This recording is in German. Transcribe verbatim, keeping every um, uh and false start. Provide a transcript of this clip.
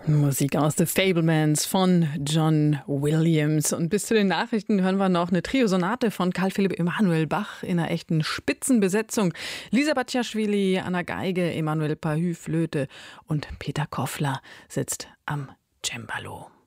Musik aus The Fabelmans von John Williams. Und bis zu den Nachrichten hören wir noch eine Triosonate von Carl Philipp Emanuel Bach in einer echten Spitzenbesetzung. Lisa Baciaschwili an der Geige, Emanuel Pahü Flöte und Peter Koffler sitzt am Cembalo.